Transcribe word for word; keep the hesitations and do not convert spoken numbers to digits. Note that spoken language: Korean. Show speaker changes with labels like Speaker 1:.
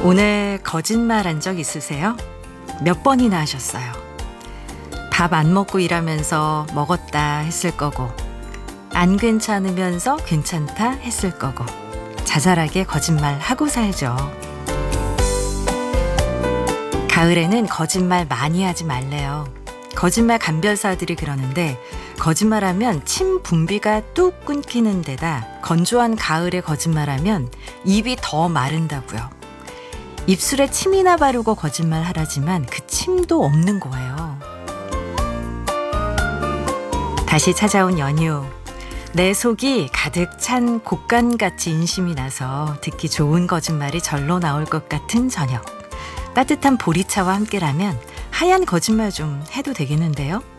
Speaker 1: 오늘 거짓말 한 적 있으세요? 몇 번이나 하셨어요? 밥 안 먹고 일하면서 먹었다 했을 거고, 안 괜찮으면서 괜찮다 했을 거고, 자잘하게 거짓말 하고 살죠. 가을에는 거짓말 많이 하지 말래요. 거짓말 감별사들이 그러는데, 거짓말하면 침 분비가 뚝 끊기는 데다 건조한 가을에 거짓말하면 입이 더 마른다고요. 입술에 침이나 바르고 거짓말 하라지만 그 침도 없는 거예요. 다시 찾아온 연휴. 내 속이 가득 찬 곡간같이 인심이 나서 듣기 좋은 거짓말이 절로 나올 것 같은 저녁. 따뜻한 보리차와 함께라면 하얀 거짓말 좀 해도 되겠는데요?